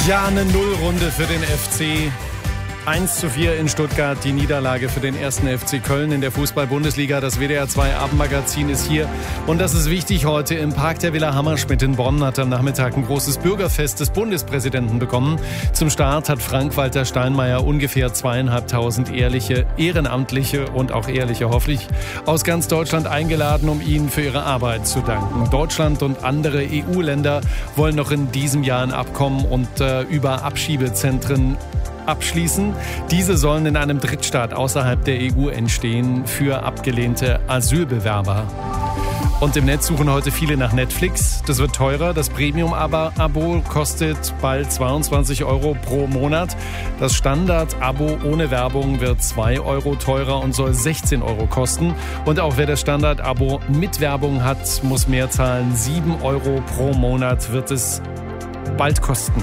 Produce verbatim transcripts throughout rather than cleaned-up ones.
Ja, eine Nullrunde für den F C. eins zu vier in Stuttgart, die Niederlage für den ersten F C Köln in der Fußball-Bundesliga. Das W D R zwei Abendmagazin ist hier. Und das ist wichtig heute. Im Park der Villa Hammerschmidt in Bonn hat am Nachmittag ein großes Bürgerfest des Bundespräsidenten bekommen. Zum Start hat Frank-Walter Steinmeier ungefähr zweieinhalbtausend ehrliche, ehrenamtliche und auch ehrliche, hoffentlich, aus ganz Deutschland eingeladen, um ihnen für ihre Arbeit zu danken. Deutschland und andere E U-Länder wollen noch in diesem Jahr ein Abkommen und äh, über Abschiebezentren abschließen. Diese sollen in einem Drittstaat außerhalb der E U entstehen für abgelehnte Asylbewerber. Und im Netz suchen heute viele nach Netflix. Das wird teurer. Das Premium-Abo kostet bald zweiundzwanzig Euro pro Monat. Das Standard-Abo ohne Werbung wird zwei Euro teurer und soll sechzehn Euro kosten. Und auch wer das Standard-Abo mit Werbung hat, muss mehr zahlen. sieben Euro pro Monat wird es bald kosten.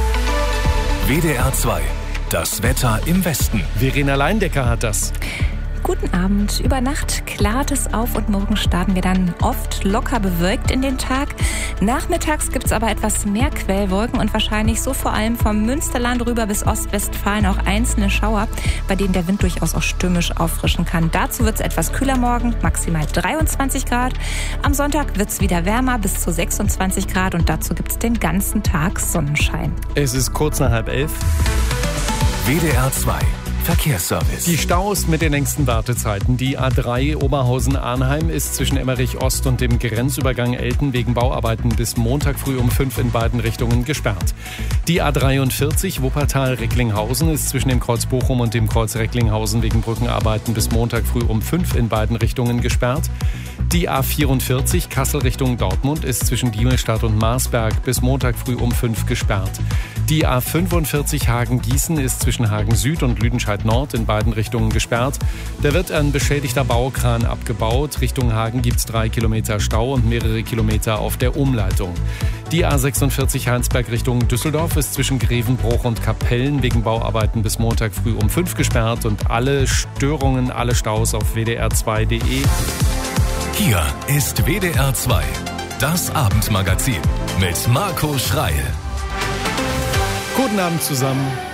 W D R zwei. Das Wetter im Westen. Verena Leindecker hat das. Guten Abend. Über Nacht klart es auf und morgen starten wir dann oft locker bewölkt in den Tag. Nachmittags gibt es aber etwas mehr Quellwolken und wahrscheinlich so vor allem vom Münsterland rüber bis Ostwestfalen auch einzelne Schauer, bei denen der Wind durchaus auch stürmisch auffrischen kann. Dazu wird es etwas kühler morgen, maximal dreiundzwanzig Grad. Am Sonntag wird es wieder wärmer bis zu sechsundzwanzig Grad und dazu gibt es den ganzen Tag Sonnenschein. Es ist kurz nach halb elf. W D R zwei Verkehrsservice. Die Staus mit den längsten Wartezeiten. Die A drei Oberhausen-Arnheim ist zwischen Emmerich Ost und dem Grenzübergang Elten wegen Bauarbeiten bis Montag früh um fünf in beiden Richtungen gesperrt. Die A dreiundvierzig Wuppertal-Recklinghausen ist zwischen dem Kreuz Bochum und dem Kreuz Recklinghausen wegen Brückenarbeiten bis Montag früh um fünf in beiden Richtungen gesperrt. Die A vierundvierzig Kassel Richtung Dortmund ist zwischen Diemelstadt und Marsberg bis Montag früh um fünf gesperrt. Die A fünfundvierzig Hagen-Gießen ist zwischen Hagen Süd und Lüdenscheid Nord in beiden Richtungen gesperrt. Da wird ein beschädigter Baukran abgebaut. Richtung Hagen gibt es drei Kilometer Stau und mehrere Kilometer auf der Umleitung. Die A sechsundvierzig Heinsberg Richtung Düsseldorf ist zwischen Grevenbruch und Kapellen wegen Bauarbeiten bis Montag früh um fünf gesperrt. Und alle Störungen, alle Staus auf w d r zwei punkt d e. Hier ist W D R zwei, das Abendmagazin mit Marco Schreil. Guten Abend zusammen.